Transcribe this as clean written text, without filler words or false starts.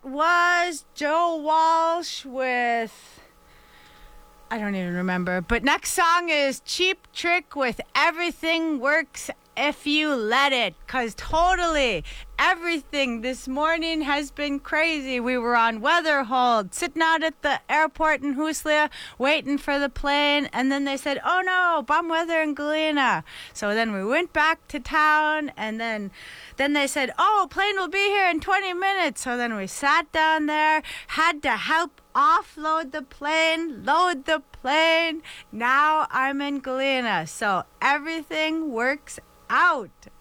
was Joe Walsh with, I don't even remember. But next song is Cheap Trick with Everything Works If You Let It. Because totally everything this morning has been crazy. We were on weather hold, sitting out at the airport in Huslia, waiting for the plane. And then they said, oh no, bomb weather in Galena. So then we went back to town, and then they said, oh, plane will be here in 20 minutes. So then we sat down there, had to help offload the plane, load the plane. Now I'm in Galena. So everything works out.